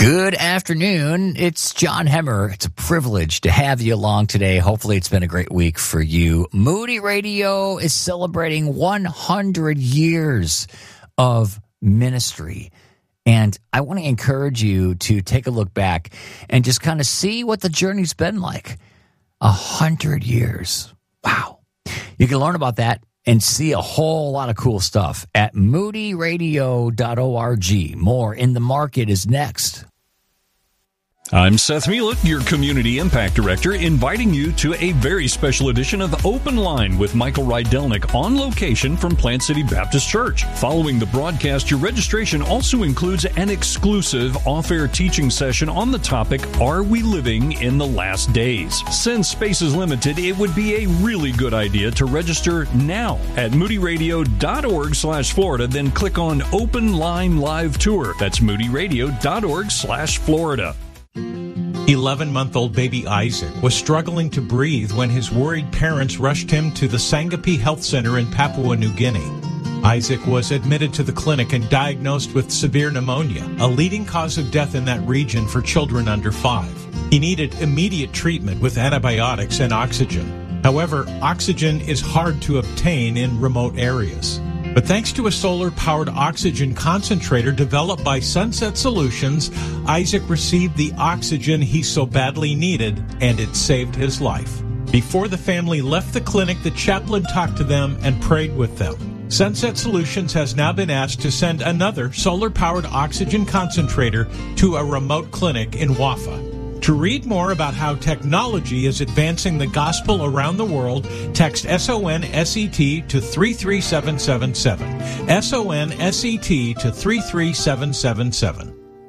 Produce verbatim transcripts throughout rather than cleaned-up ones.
Good afternoon. It's John Hemmer. It's a privilege to have you along today. Hopefully it's been a great week for you. Moody Radio is celebrating one hundred years of ministry. And I want to encourage you to take a look back and just kind of see what the journey's been like. A hundred years. Wow. You can learn about that and see a whole lot of cool stuff at moody radio dot org. More in the Market is next. I'm Seth Mielek, your Community Impact Director, inviting you to a very special edition of Open Line with Michael Rydelnik on location from Plant City Baptist Church. Following the broadcast, your registration also includes an exclusive off-air teaching session on the topic, Are We Living in the Last Days? Since space is limited, it would be a really good idea to register now at moody radio dot org slash Florida, then click on Open Line Live Tour. That's moody radio dot org slash Florida. eleven-month-old baby Isaac was struggling to breathe when his worried parents rushed him to the Sangapi Health Center in Papua New Guinea. Isaac was admitted to the clinic and diagnosed with severe pneumonia, a leading cause of death in that region for children under five. He needed immediate treatment with antibiotics and oxygen. However, oxygen is hard to obtain in remote areas. But thanks to a solar-powered oxygen concentrator developed by Sunset Solutions, Isaac received the oxygen he so badly needed, and it saved his life. Before the family left the clinic, the chaplain talked to them and prayed with them. Sunset Solutions has now been asked to send another solar-powered oxygen concentrator to a remote clinic in Wafa. To read more about how technology is advancing the gospel around the world, text S O N S E T to three three seven seven seven. S O N S E T to three three seven seven seven.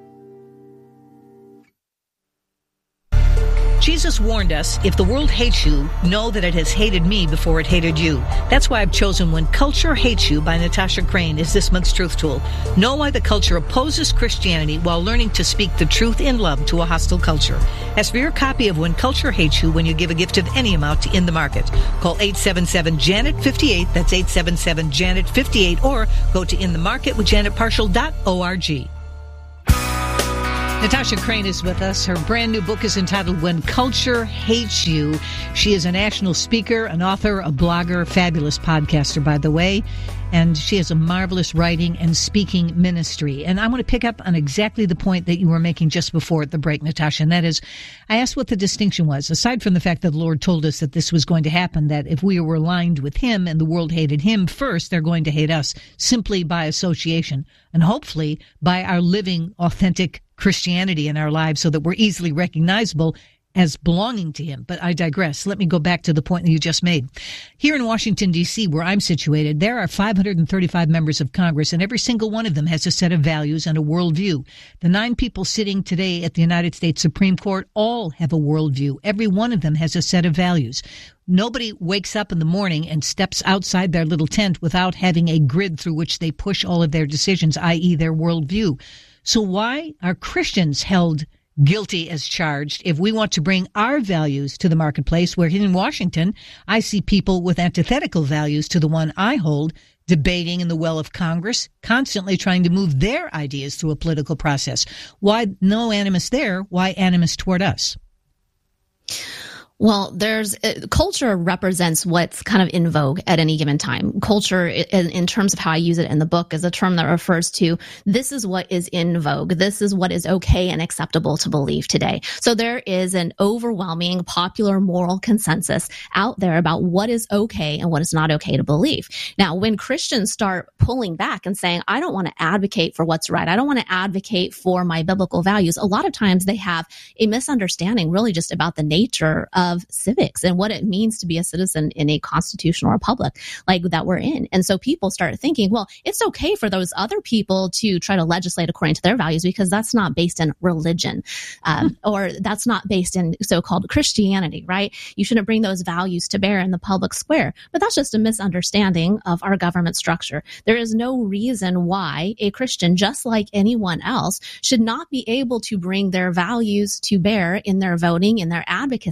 Jesus warned us, if the world hates you, know that it has hated me before it hated you. That's why I've chosen When Culture Hates You by Natasha Crane as this month's Truth Tool. Know why the culture opposes Christianity while learning to speak the truth in love to a hostile culture. Ask for your copy of When Culture Hates You when you give a gift of any amount to In the Market. Call eight seven seven Janet fifty-eight, that's eight seven seven Janet fifty-eight, or go to in the market with janet partial dot org. Natasha Crane is with us. Her brand new book is entitled When Culture Hates You. She is a national speaker, an author, a blogger, fabulous podcaster, by the way. And she has a marvelous writing and speaking ministry. And I want to pick up on exactly the point that you were making just before the break, Natasha. And that is, I asked what the distinction was, aside from the fact that the Lord told us that this was going to happen, that if we were aligned with him and the world hated him first, they're going to hate us simply by association. And hopefully by our living authentic Christianity in our lives so that we're easily recognizable as belonging to him. But I digress. Let me go back to the point that you just made. Here in Washington, D C, where I'm situated, there are five hundred thirty-five members of Congress, and every single one of them has a set of values and a worldview. The nine people sitting today at the United States Supreme Court all have a worldview. Every one of them has a set of values. Nobody wakes up in the morning and steps outside their little tent without having a grid through which they push all of their decisions, that is their worldview. So why are Christians held guilty as charged if we want to bring our values to the marketplace, where here in Washington, I see people with antithetical values to the one I hold, debating in the well of Congress, constantly trying to move their ideas through a political process? Why no animus there? Why animus toward us? Well, there's uh, culture represents what's kind of in vogue at any given time. Culture, in, in terms of how I use it in the book, is a term that refers to this is what is in vogue. This is what is okay and acceptable to believe today. So there is an overwhelming popular moral consensus out there about what is okay and what is not okay to believe. Now, when Christians start pulling back and saying, I don't want to advocate for what's right, I don't want to advocate for my biblical values, a lot of times they have a misunderstanding really just about the nature of of civics and what it means to be a citizen in a constitutional republic like that we're in. And so people start thinking, well, it's okay for those other people to try to legislate according to their values because that's not based in religion, um, or that's not based in so-called Christianity, right? You shouldn't bring those values to bear in the public square. But that's just a misunderstanding of our government structure. There is no reason why a Christian, just like anyone else, should not be able to bring their values to bear in their voting, in their advocacy. That's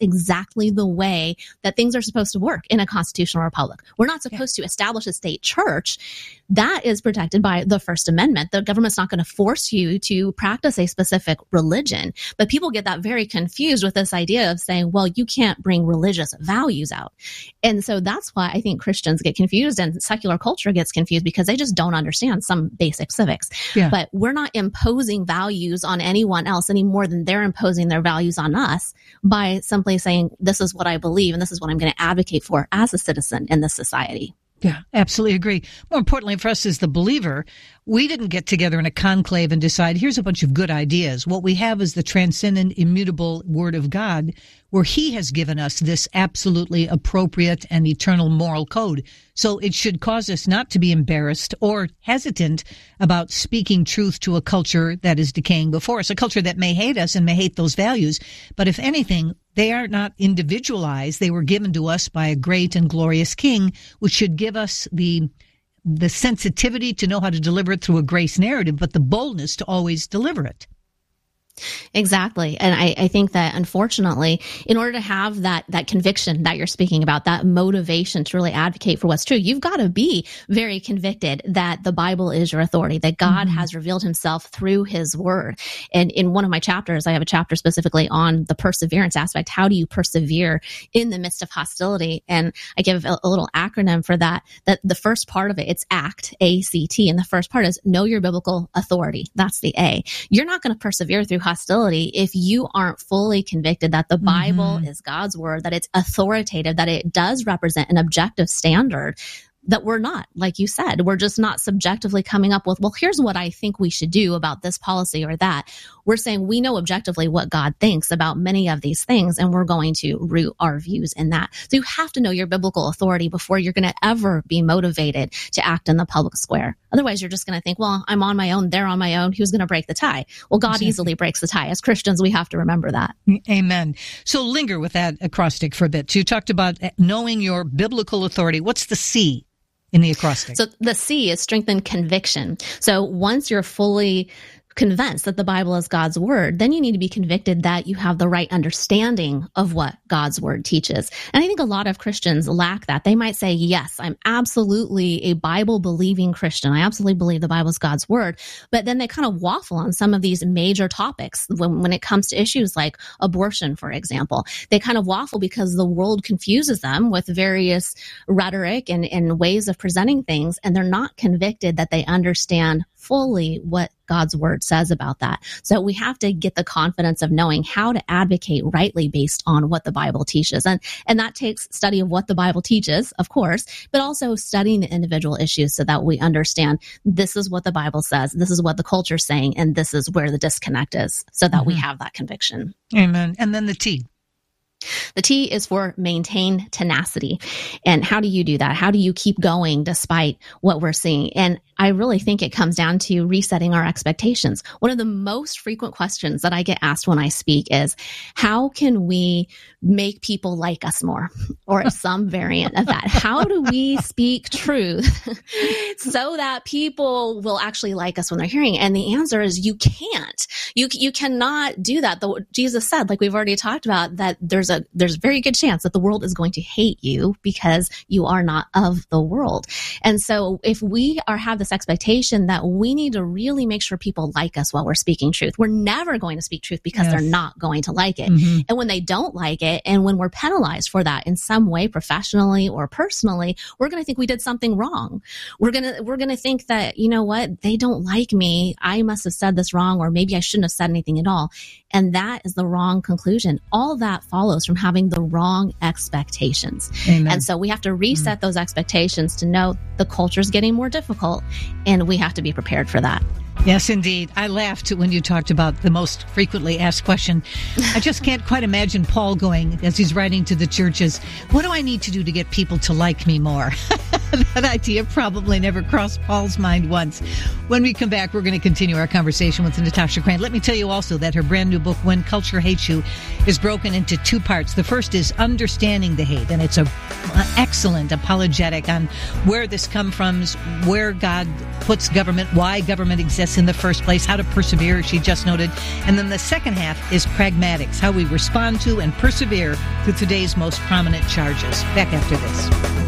exactly the way that things are supposed to work in a constitutional republic. We're not supposed yeah. to establish a state church. That is protected by the First Amendment. The government's not going to force you to practice a specific religion. But people get that very confused with this idea of saying, well, you can't bring religious values out. And so that's why I think Christians get confused and secular culture gets confused, because they just don't understand some basic civics. Yeah. But we're not imposing values on anyone else any more than they're imposing their values on us by simply saying, this is what I believe and this is what I'm going to advocate for as a citizen in this society. Yeah, absolutely agree. More importantly for us as the believer, we didn't get together in a conclave and decide, here's a bunch of good ideas. What we have is the transcendent, immutable Word of God, where He has given us this absolutely appropriate and eternal moral code. So it should cause us not to be embarrassed or hesitant about speaking truth to a culture that is decaying before us, a culture that may hate us and may hate those values. But if anything, they are not individualized. They were given to us by a great and glorious King, which should give us the the sensitivity to know how to deliver it through a grace narrative, but the boldness to always deliver it. Exactly. And I, I think that unfortunately, in order to have that, that conviction that you're speaking about, that motivation to really advocate for what's true, you've got to be very convicted that the Bible is your authority, that God mm-hmm. has revealed Himself through His Word. And in one of my chapters, I have a chapter specifically on the perseverance aspect. How do you persevere in the midst of hostility? And I give a, a little acronym for that, that the first part of it, it's ACT, A C T. And the first part is know your biblical authority. That's the A. You're not going to persevere through hostility if you aren't fully convicted that the Bible mm-hmm. is God's word, that it's authoritative, that it does represent an objective standard, that we're not, like you said, we're just not subjectively coming up with, well, here's what I think we should do about this policy or that. We're saying we know objectively what God thinks about many of these things, and we're going to root our views in that. So you have to know your biblical authority before you're going to ever be motivated to act in the public square. Otherwise, you're just going to think, well, I'm on my own, they're on my own, who's going to break the tie? Well, God exactly. easily breaks the tie. As Christians, we have to remember that. Amen. So linger with that acrostic for a bit. You talked about knowing your biblical authority. What's the C in the acrostic? So the C is strengthened conviction. So once you're fully convinced that the Bible is God's word, then you need to be convicted that you have the right understanding of what God's word teaches. And I think a lot of Christians lack that. They might say, yes, I'm absolutely a Bible-believing Christian. I absolutely believe the Bible is God's word. But then they kind of waffle on some of these major topics when, when it comes to issues like abortion, for example. They kind of waffle because the world confuses them with various rhetoric and, and ways of presenting things, and they're not convicted that they understand fully what God's word says about that. So we have to get the confidence of knowing how to advocate rightly based on what the Bible teaches. And, and that takes study of what the Bible teaches, of course, but also studying the individual issues so that we understand this is what the Bible says, this is what the culture is saying, and this is where the disconnect is, so that mm-hmm. we have that conviction. Amen. And then the T. The T is for maintain tenacity. And how do you do that? How do you keep going despite what we're seeing? And I really think it comes down to resetting our expectations. One of the most frequent questions that I get asked when I speak is, how can we make people like us more? Or some variant of that. How do we speak truth so that people will actually like us when they're hearing it? And the answer is you can't. You you cannot do that. The, Jesus said, like we've already talked about, that there's a there's a very good chance that the world is going to hate you because you are not of the world. And so if we are have this expectation that we need to really make sure people like us while we're speaking truth, we're never going to speak truth because yes. they're not going to like it. Mm-hmm. And when they don't like it, and when we're penalized for that in some way, professionally or personally, we're going to think we did something wrong. We're going to, we're going to think that, you know what, they don't like me. I must have said this wrong, or maybe I shouldn't have said anything at all. And that is the wrong conclusion. All that follows from having the wrong expectations. Amen. And so we have to reset mm-hmm. those expectations to know the culture is getting more difficult, and we have to be prepared for that. Yes, indeed. I laughed when you talked about the most frequently asked question. I just can't quite imagine Paul going, as he's writing to the churches, what do I need to do to get people to like me more? That idea probably never crossed Paul's mind once. When we come back, we're going to continue our conversation with Natasha Crann. Let me tell you also that her brand new book, When Culture Hates You, is broken into two parts. The first is Understanding the Hate, and it's a excellent apologetic on where this comes from, where God puts government, why government exists in the first place, how to persevere, she just noted. And then the second half is Pragmatics, how we respond to and persevere through today's most prominent charges. Back after this.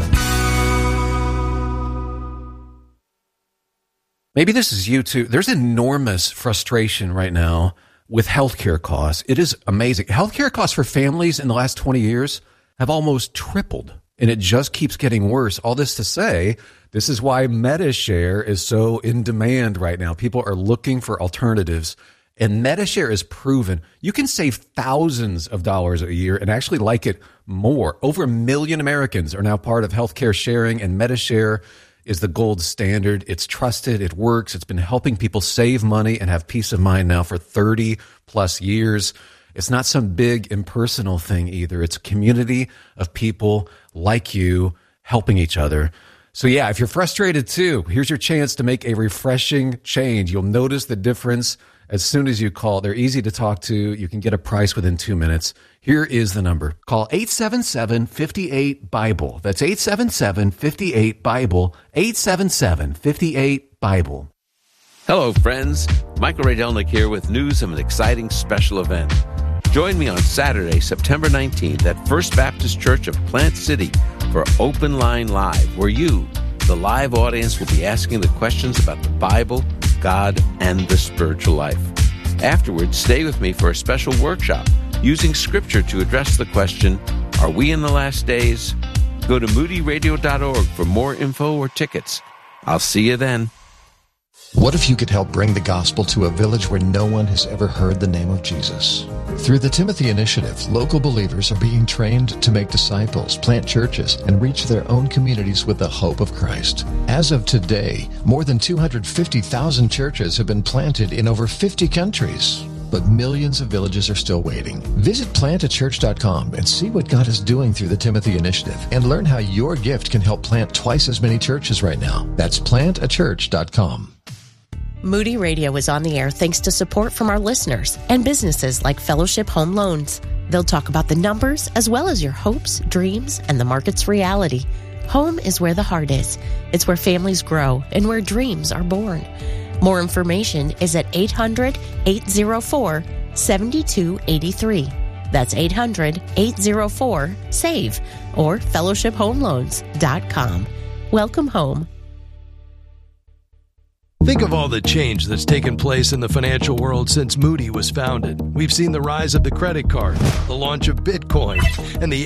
Maybe this is you too. There's enormous frustration right now with healthcare costs. It is amazing. Healthcare costs for families in the last twenty years have almost tripled, and it just keeps getting worse. All this to say, this is why MediShare is so in demand right now. People are looking for alternatives, and MediShare is proven. You can save thousands of dollars a year and actually like it more. Over a million Americans are now part of healthcare sharing, and MediShare is the gold standard. It's trusted. It works. It's been helping people save money and have peace of mind now for thirty plus years. It's not some big impersonal thing either. It's a community of people like you helping each other. So yeah, if you're frustrated too, here's your chance to make a refreshing change. You'll notice the difference as soon as you call. They're easy to talk to. You can get a price within two minutes. Here is the number. Call eight seven seven, five eight, BIBLE. That's eight seven seven, five eight, BIBLE. eight seven seven, five eight, BIBLE. Hello, friends. Michael Rydelnik here with news of an exciting special event. Join me on Saturday, September nineteenth at First Baptist Church of Plant City for Open Line Live, where you, the live audience, will be asking the questions about the Bible, God, and the spiritual life. Afterwards, stay with me for a special workshop using Scripture to address the question, are we in the last days? Go to moody radio dot org for more info or tickets. I'll see you then. What if you could help bring the gospel to a village where no one has ever heard the name of Jesus? Through the Timothy Initiative, local believers are being trained to make disciples, plant churches, and reach their own communities with the hope of Christ. As of today, more than two hundred fifty thousand churches have been planted in over fifty countries. But millions of villages are still waiting. Visit plant a church dot com and see what God is doing through the Timothy Initiative and learn how your gift can help plant twice as many churches right now. That's plant a church dot com. Moody Radio is on the air thanks to support from our listeners and businesses like Fellowship Home Loans. They'll talk about the numbers as well as your hopes, dreams, and the market's reality. Home is where the heart is. It's where families grow and where dreams are born. More information is at eight hundred, eight oh four, seven two eight three. That's eight hundred, eight oh four, SAVE or fellowship home loans dot com. Welcome home. Think of all the change that's taken place in the financial world since Moody was founded. We've seen the rise of the credit card, the launch of Bitcoin, and the